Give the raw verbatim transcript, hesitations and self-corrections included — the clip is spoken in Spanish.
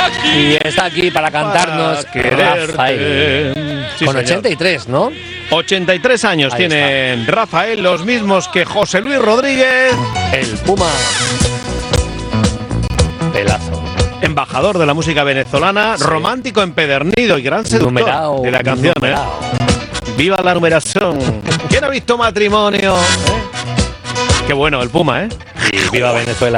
Y está aquí para cantarnos para Rafael. Sí, con señor. ochenta y tres, ¿no? ochenta y tres años Ahí tiene está. Rafael, los mismos que José Luis Rodríguez, El Puma. Pelazo. embajador de la música venezolana, Sí. romántico empedernido y gran seductor Numerao, de la canción. ¿eh? numerao. ¡Viva la numeración! ¿Quién ha visto Matrimonio? ¿Eh? Qué bueno el Puma, ¿eh? Y viva Venezuela.